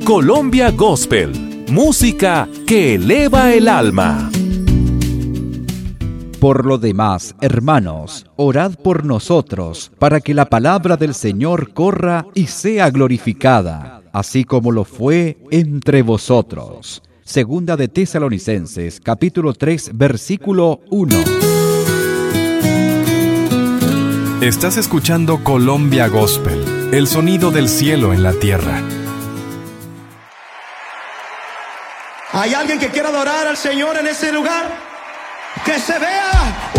Colombia Gospel, música que eleva el alma. Por lo demás, hermanos, orad por nosotros, para que la palabra del Señor corra y sea glorificada, así como lo fue entre vosotros. Segunda de Tesalonicenses, capítulo 3, versículo 1. Estás escuchando Colombia Gospel, el sonido del cielo en la tierra. ¿Hay alguien que quiera adorar al Señor en ese lugar? ¡Que se vea!